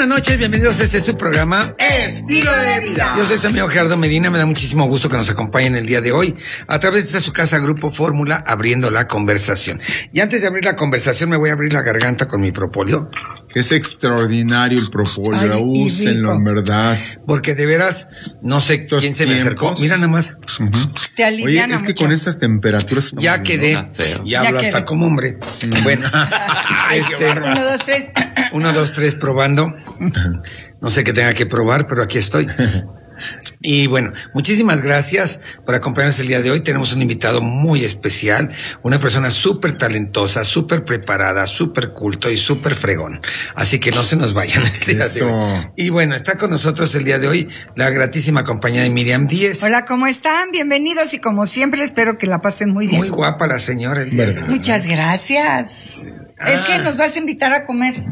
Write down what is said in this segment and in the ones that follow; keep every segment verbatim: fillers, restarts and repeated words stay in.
buenas noches, bienvenidos a este su programa Estilo de Vida. Yo soy su amigo Gerardo Medina, me da muchísimo gusto que nos acompañen el día de hoy a través de su casa Grupo Fórmula, abriendo la conversación. Y antes de abrir la conversación me voy a abrir la garganta con mi propóleo. Es extraordinario el propóleo, úsenlo en verdad. Porque de veras, no sé Estos quién se me acercó. tiempos. Mira nada más. Uh-huh. Te aliviana Oye, es que mucho. con estas temperaturas Ya quedé, ¿no? ya Ya hablo quedé. hasta como hombre. Bueno, este, Uno, dos, tres. uno, dos, tres, probando. No sé qué tenga que probar, pero aquí estoy. Y bueno, muchísimas gracias por acompañarnos el día de hoy. Tenemos un invitado muy especial, una persona súper talentosa, súper preparada, súper culto y súper fregón. Así que no se nos vayan el día de hoy. Y bueno, está con nosotros el día de hoy la gratísima compañía de Miriam Díez. Hola, ¿cómo están? Bienvenidos y como siempre espero que la pasen muy bien. Muy guapa la señora el día de hoy. Muchas gracias. Ah. Es que nos vas a invitar a comer.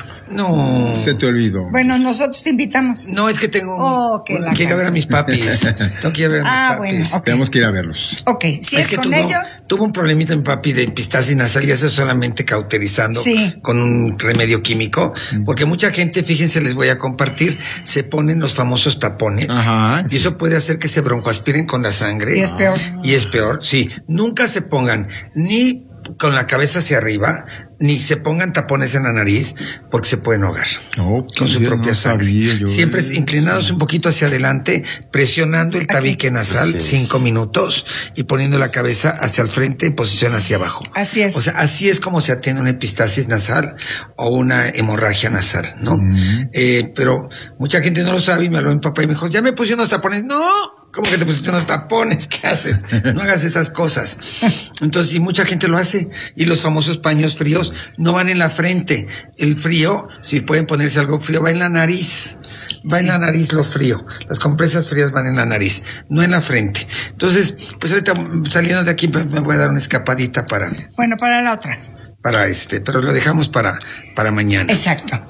No. Se te olvidó. Bueno, nosotros te invitamos. No, es que tengo... Oh, que la quiero ir a ver a mis papis. Tengo que ir a ver a mis Ah, papis. bueno, ok. Tenemos que ir a verlos. Ok, si es, que con tuvo, ellos. tuvo un problemita mi papi de epistasis nasal y eso es solamente cauterizando Sí. con un remedio químico, porque mucha gente, fíjense, les voy a compartir, se ponen los famosos tapones. Ajá, y sí. eso puede hacer que se broncoaspiren con la sangre. Y es peor. Y es peor, sí. Nunca se pongan ni con la cabeza hacia arriba, ni se pongan tapones en la nariz, porque se pueden ahogar. Oh, Con su yo propia no sangre. sabía yo Siempre eso. inclinados un poquito hacia adelante, presionando el tabique nasal Así es. cinco minutos y poniendo la cabeza hacia el frente en posición hacia abajo. Así es. O sea, así es como se atiende una epistasis nasal o una hemorragia nasal, ¿no? Mm. Eh, pero mucha gente no lo sabe y me habló mi papá y me dijo, ya me pusieron los tapones. ¡No! ¿Cómo que te pusiste unos tapones? ¿Qué haces? No hagas esas cosas. Entonces, y mucha gente lo hace. Y los famosos paños fríos no van en la frente. El frío, si pueden ponerse algo frío, va en la nariz. Va Sí. en la nariz lo frío. Las compresas frías van en la nariz, no en la frente. Entonces, pues ahorita saliendo de aquí me me voy a dar una escapadita para, Bueno, para la otra. para este, pero lo dejamos para, para mañana. Exacto.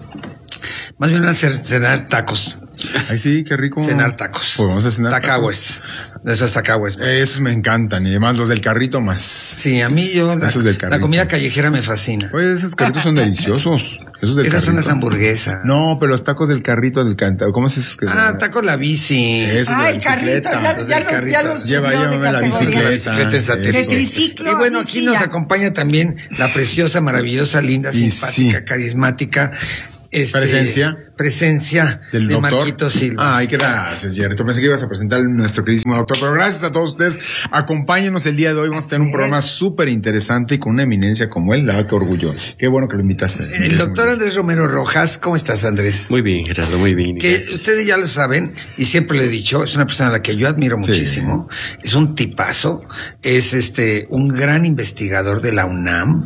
Más bien a hacer, cenar tacos. Ay, sí, qué rico. Cenar tacos. Pues vamos a cenar Tacahues. De esos tacahues. tacos. Esos me encantan. Y además los del carrito más. Sí, a mí yo, la, Esos del la carrito. comida callejera me fascina. Oye, esos carritos son deliciosos. Esos del Esas son carrito. las hamburguesas. No, pero los tacos del carrito del cantado. ¿Cómo se dice? Ah, tacos la bici. Esos de la Ay, Carlitos, bicicleta. ya, los ya del los, ya carrito. los Lleva, subió de llévame la categoría. bicicleta. Bicicleta en satélite. Eso. De triciclo. Y bueno, a aquí bici nos ya. acompaña también la preciosa, maravillosa, linda, Y simpática, sí. carismática. este, Presencia. Presencia Del de doctor Marquito Silva. Ay, gracias, Jerry. Yo pensé que ibas a presentar a nuestro queridísimo doctor, pero gracias a todos ustedes. Acompáñenos el día de hoy. Vamos a tener un Así programa es. súper interesante y con una eminencia como él. Da qué orgullo. Qué bueno que lo invitaste. El doctor Andrés Romero Rojas, ¿cómo estás, Andrés? Muy bien, Gerardo, muy bien. Que gracias. ustedes ya lo saben, y siempre lo he dicho, es una persona a la que yo admiro Sí. muchísimo, es un tipazo, es este un gran investigador de la UNAM,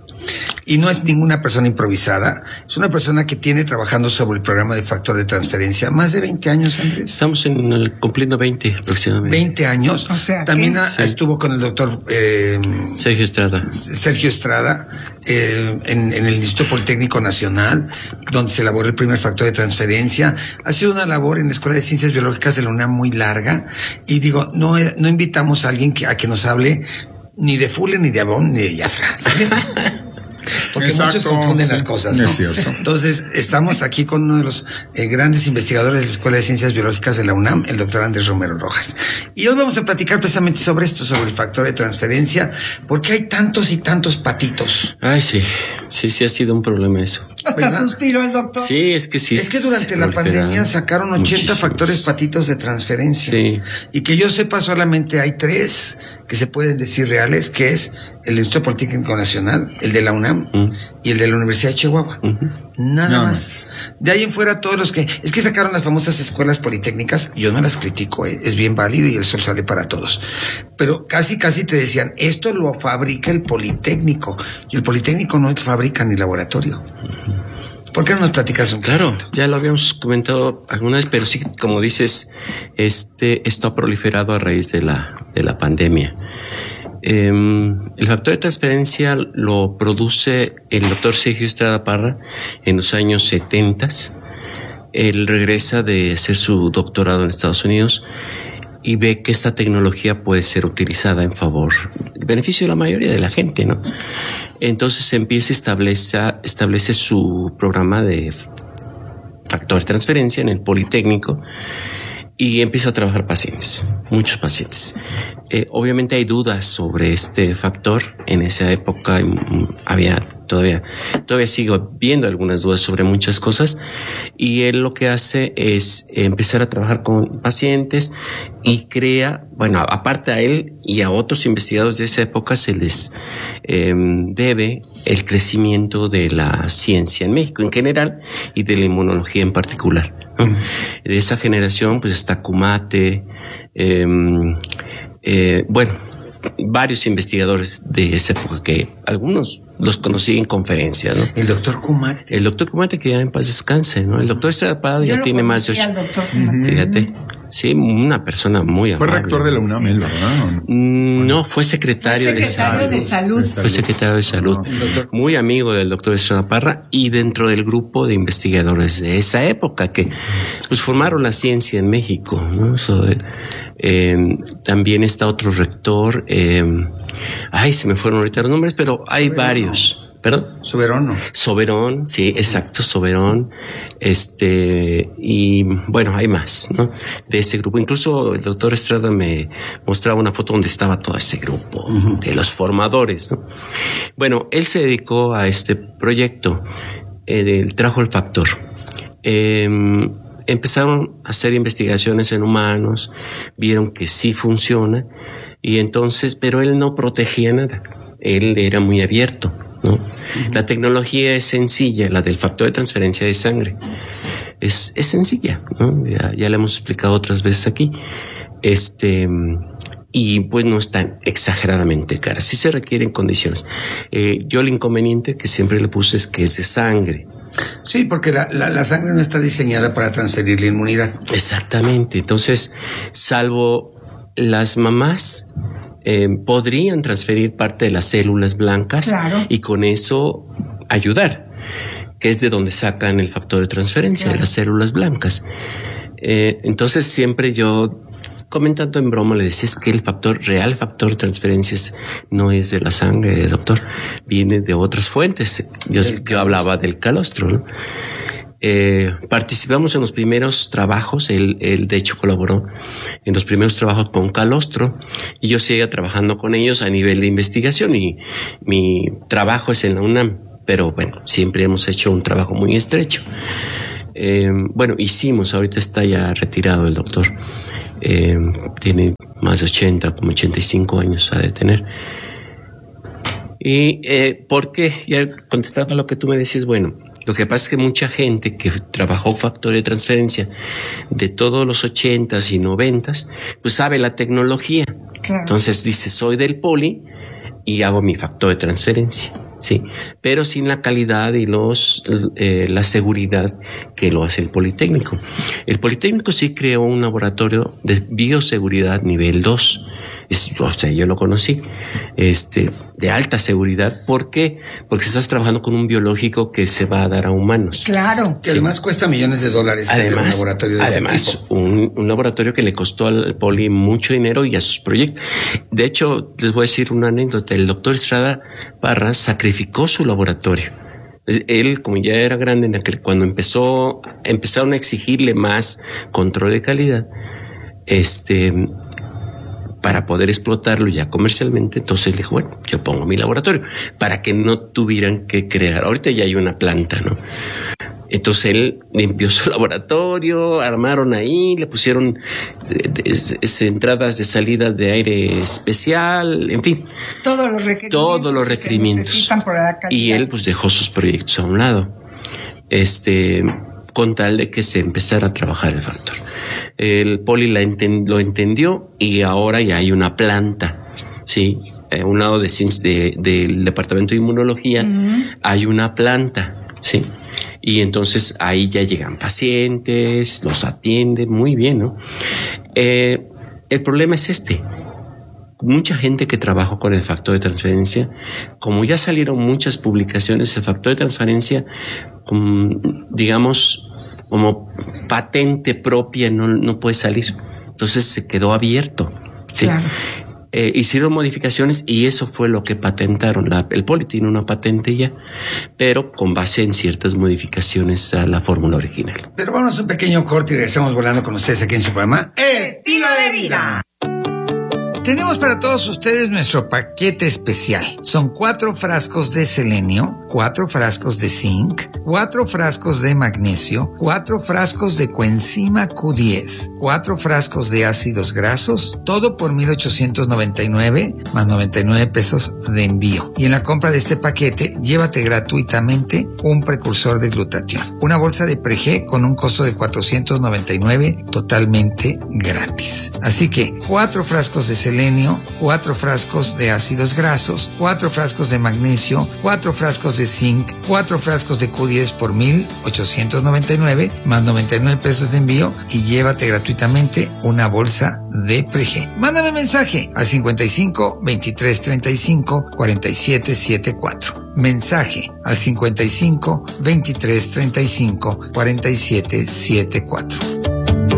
y no es ninguna persona improvisada, es una persona que tiene trabajando sobre el programa de factor de transferencia más de veinte años, Andrés. Estamos en el, cumpliendo veinte aproximadamente. veinte años. O sea, También ¿qué? a- Sí. estuvo con el doctor eh, Sergio Estrada. Sergio Estrada eh, en, en el Instituto Politécnico Nacional, donde se elaboró el primer factor de transferencia. Ha sido una labor en la Escuela de Ciencias Biológicas de la UNAM muy larga, y digo, no, no invitamos a alguien que, a que nos hable ni de Fuller, ni de Avon, ni de Jafra, ¿sale? Porque Exacto, muchos confunden sí, las cosas, es ¿no? cierto. Entonces, estamos aquí con uno de los eh, grandes investigadores de la Escuela de Ciencias Biológicas de la UNAM, el doctor Andrés Romero Rojas. Y hoy vamos a platicar precisamente sobre esto, sobre el factor de transferencia, porque hay tantos y tantos patitos. Ay, sí, sí, sí ha sido un problema eso. Hasta ¿Verdad? suspiró el doctor. Sí, es que sí. Es que durante la proliferaron pandemia sacaron ochenta muchísimos. factores patitos de transferencia. Sí. Y que yo sepa, solamente hay tres que se pueden decir reales, que es el Instituto Politécnico Nacional, el de la UNAM Mm. y el de la Universidad de Chihuahua. Ujú. Nada Nada más. De ahí en fuera todos los que... Es que sacaron las famosas escuelas politécnicas, yo no las critico, ¿eh? Es bien válido y el sol sale para todos. Pero casi, casi te decían, esto lo fabrica el Politécnico. Y el Politécnico no fabrica ni laboratorio. ¿Por qué no nos platicas un Claro, poquito? ya lo habíamos comentado alguna vez, pero sí, como dices, este, esto ha proliferado a raíz de la, de la pandemia. Eh, el factor de transferencia lo produce el doctor Sergio Estrada Parra en los años setentas. Él regresa de hacer su doctorado en Estados Unidos y ve que esta tecnología puede ser utilizada en favor, el beneficio de la mayoría de la gente, ¿no? Entonces empieza a establecer, establece su programa de factor de transferencia en el Politécnico y empiezo a trabajar pacientes, muchos pacientes. Eh, obviamente hay dudas sobre este factor. En esa época había todavía, todavía sigo viendo algunas dudas sobre muchas cosas, y él lo que hace es empezar a trabajar con pacientes y crea, bueno, aparte a él y a otros investigadores de esa época se les eh, debe el crecimiento de la ciencia en México en general y de la inmunología en particular, ¿no? Uh-huh. De esa generación pues está Kumate, eh, eh, bueno, varios investigadores de esa época que algunos los conocí en conferencias, ¿no? El doctor Kumate. El doctor Kumate, que ya en paz descanse, ¿no? El doctor Estrada Parra ya tiene más de ocho. Fíjate. Sí, una persona muy amable. Fue rector de la UNAM, sí. ¿Verdad? No, fue secretario, fue secretario de, salud. de salud. Fue secretario de salud. No, muy amigo del doctor Estrada Parra y dentro del grupo de investigadores de esa época que pues formaron la ciencia en México, ¿no? So, eh, también está otro rector. Eh, ay, se me fueron ahorita los nombres, pero hay Soberón. varios. ¿Perdón? Soberón, ¿no? Soberón, sí, exacto, Soberón. Este, y bueno, hay más, ¿no? De ese grupo. Incluso el doctor Estrada me mostraba una foto donde estaba todo ese grupo, uh-huh, de los formadores, ¿no? Bueno, él se dedicó a este proyecto, eh, él trajo el factor. Eh, empezaron a hacer investigaciones en humanos, vieron que sí funciona, y entonces, pero él no protegía nada, él era muy abierto, ¿no? Uh-huh. La tecnología es sencilla, la del factor de transferencia de sangre. Es, es sencilla, ¿no? Ya, ya la hemos explicado otras veces aquí. Este, y pues no es tan exageradamente cara. Sí se requieren condiciones. Eh, yo el inconveniente que siempre le puse es que es de sangre. Sí, porque la, la, la sangre no está diseñada para transferir la inmunidad. Exactamente. Entonces, salvo las mamás, Eh, podrían transferir parte de las células blancas, claro, y con eso ayudar, que es de donde sacan el factor de transferencia, claro, de las células blancas. Eh, entonces siempre yo, comentando en broma, le decía es que el factor real, factor de transferencia no es de la sangre, doctor, viene de otras fuentes. Yo, yo hablaba del calostro, ¿no? Eh, participamos en los primeros trabajos, él, él de hecho colaboró en los primeros trabajos con calostro y yo seguía trabajando con ellos a nivel de investigación y mi trabajo es en la UNAM, pero bueno, siempre hemos hecho un trabajo muy estrecho. Eh, bueno, hicimos, ahorita está ya retirado el doctor, eh, tiene más de ochenta, como ochenta y cinco años ha de tener. Y eh, porque, ya contestando a lo que tú me decías, bueno, lo que pasa es que mucha gente que trabajó factor de transferencia de todos los ochentas y noventas, pues sabe la tecnología. Claro. Entonces dice, soy del Poli y hago mi factor de transferencia, sí, pero sin la calidad y los eh, la seguridad que lo hace el Politécnico. El Politécnico sí creó un laboratorio de bioseguridad nivel dos. Es, o sea, yo lo conocí, este, de alta seguridad. ¿Por qué? Porque estás trabajando con un biológico que se va a dar a humanos. Claro. Que sí, además cuesta millones de dólares. Además, un laboratorio de además ese tipo. Un, un laboratorio que le costó al Poli mucho dinero y a sus proyectos. De hecho, les voy a decir una anécdota. El doctor Estrada Parra sacrificó su laboratorio. Él, como ya era grande, en aquel, cuando empezó, empezaron a exigirle más control de calidad, este, para poder explotarlo ya comercialmente, entonces le dijo, bueno, yo pongo mi laboratorio para que no tuvieran que crear. Ahorita ya hay una planta, ¿no? Entonces él limpió su laboratorio, armaron ahí, le pusieron es, es, entradas de salida de aire especial, en fin. Todos los requerimientos. Todos los requerimientos. Por la y él pues dejó sus proyectos a un lado, este, con tal de que se empezara a trabajar el factor. El Poli la enten, lo entendió y ahora ya hay una planta, sí, a un lado de, de, del departamento de inmunología, uh-huh, hay una planta, sí. Y entonces ahí ya llegan pacientes, los atienden muy bien, ¿no? Eh, el problema es este. Mucha gente que trabajó con el factor de transferencia, como ya salieron muchas publicaciones, el factor de transferencia, como, digamos, como patente propia no, no puede salir. Entonces se quedó abierto. ¿Sí? Claro. eh, hicieron modificaciones y eso fue lo que patentaron. La, el Poli tiene una patente ya, pero con base en ciertas modificaciones a la fórmula original. Pero vamos a un pequeño corte y regresamos volando con ustedes aquí en su programa Estilo de Vida. Tenemos para todos ustedes nuestro paquete especial. Son cuatro frascos de selenio, cuatro frascos de zinc, cuatro frascos de magnesio, cuatro frascos de coenzima Q diez, cuatro frascos de ácidos grasos, todo por mil ochocientos noventa y nueve más noventa y nueve pesos de envío. Y en la compra de este paquete, llévate gratuitamente un precursor de glutatión. Una bolsa de Pregé con un costo de cuatrocientos noventa y nueve totalmente gratis. Así que cuatro frascos de selenio, cuatro frascos de ácidos grasos, cuatro frascos de magnesio, cuatro frascos de zinc, cuatro frascos de Q diez por mil ochocientos noventa y nueve más noventa y nueve pesos de envío y llévate gratuitamente una bolsa de Pregé. Mándame mensaje al cincuenta y cinco, veintitrés, treinta y cinco, cuarenta y siete setenta y cuatro. Mensaje al cincuenta y cinco, veintitrés, treinta y cinco, cuarenta y siete setenta y cuatro.